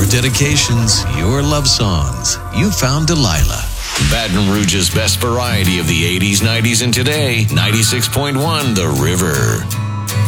dedications, your love songs. You found Delilah. Baton Rouge's best variety of the 80s, 90s, and today. 96.1 The River.